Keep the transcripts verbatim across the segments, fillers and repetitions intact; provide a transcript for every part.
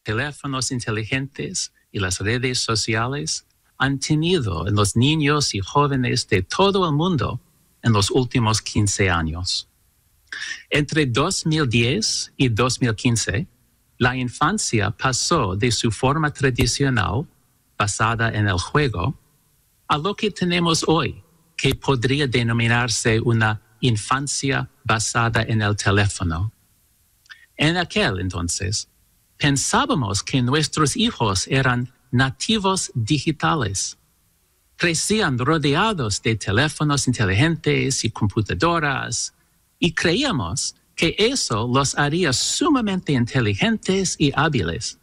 teléfonos inteligentes y las redes sociales han tenido en los niños y jóvenes de todo el mundo en los últimos quince años. Entre dos mil diez y dos mil quince, la infancia pasó de su forma tradicional, basada en el juego, a lo que tenemos hoy, que podría denominarse una infancia basada en el teléfono. En aquel entonces, pensábamos que nuestros hijos eran nativos digitales. Crecían rodeados de teléfonos inteligentes y computadoras, y creíamos que eso los haría sumamente inteligentes y hábiles.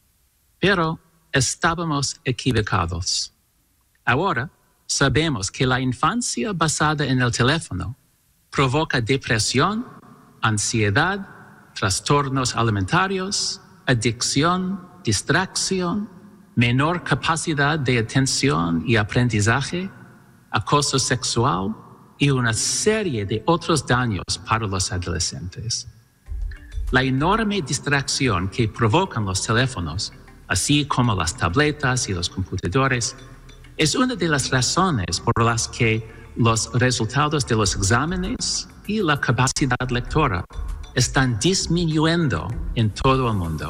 Pero estábamos equivocados. Ahora sabemos que la infancia basada en el teléfono provoca depresión, ansiedad, trastornos alimentarios, adicción, distracción, menor capacidad de atención y aprendizaje, acoso sexual y una serie de otros daños para los adolescentes. La enorme distracción que provocan los teléfonos, así como las tabletas y los computadores, es una de las razones por las que los resultados de los exámenes y la capacidad lectora están disminuyendo en todo el mundo.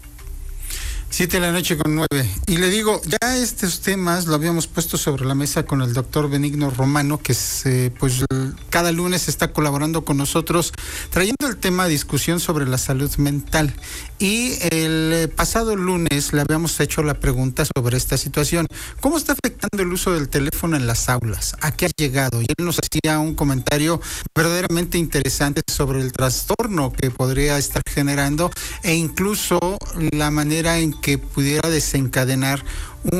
Siete de la noche con nueve. Y le digo, ya estos temas lo habíamos puesto sobre la mesa con el doctor Benigno Romano, que es, eh, pues cada lunes está colaborando con nosotros, trayendo el tema a discusión sobre la salud mental. Y el pasado lunes le habíamos hecho la pregunta sobre esta situación. ¿Cómo está afectando el uso del teléfono en las aulas? ¿A qué ha llegado? Y él nos hacía un comentario verdaderamente interesante sobre el trastorno que podría estar generando e incluso la manera en que pudiera desencadenar un